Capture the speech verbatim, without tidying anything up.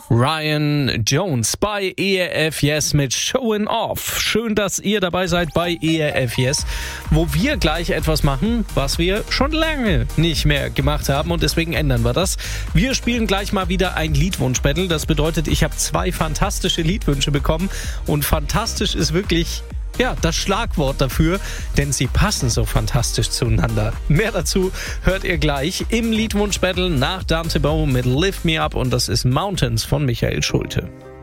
Ryan Jones bei E R F Yes mit Showing Off. Schön, dass ihr dabei seid bei E R F Yes, wo wir gleich etwas machen, was wir schon lange nicht mehr gemacht haben und deswegen ändern wir das. Wir spielen gleich mal wieder ein Liedwunsch-Battle. Das bedeutet, ich habe zwei fantastische Liedwünsche bekommen und fantastisch ist wirklich... ja, das Schlagwort dafür, denn sie passen so fantastisch zueinander. Mehr dazu hört ihr gleich im Liedwunsch-Battle nach Dante Bowe mit Lift Me Up und das ist Mountains von Michael Schulte.